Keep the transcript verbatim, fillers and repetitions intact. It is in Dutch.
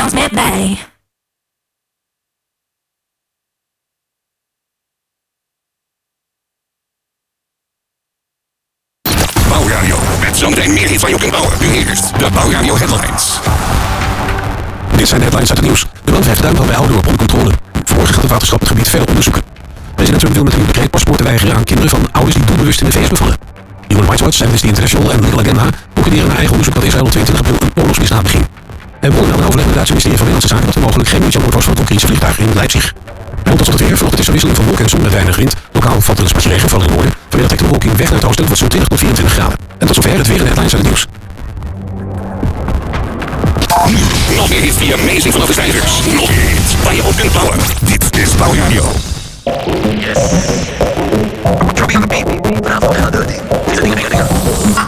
dans met mij. Bouwradio, met zometeen meer hits waar je op kunt bouwen. Nu eerst de Bouwradio Headlines. Dit zijn de headlines uit het nieuws. De brandweer heeft Duindorp bij Oudorp onder controle. Vanmorgen gaat het waterschap het gebied verder onderzoeken. President Trump wil met een nieuw decreet paspoorten weigeren aan kinderen van ouders die doelbewust in de V S bevallen. Human Rights Watch, Amnesty International en Legal Agenda concluderen naar eigen onderzoek dat Israël op tweeëntwintig april een oorlogsmisdaad beging. En we willen een overleg met het Duitse ministerie van Binnenlandse Zaken dat er mogelijk geen munitie aan boord was van het Oekraïnse vliegtuig in Leipzig. En tot slot het weer. Vanochtend is er wisseling van wolken en zon met weinig wind. Lokaal valt er een spatje regen vallen in het noorden. Vanmiddag trekt de bewolking weg naar het oosten. Het wordt zo'n twintig tot vierentwintig graden. En tot zover het weer en de headlines uit het nieuws. Nog meer hits via Amazing vanaf de stijgers. Nog meer hits waar je op kunt bouwen. Dit is Bouwradio. Yes. Trouble on the beat.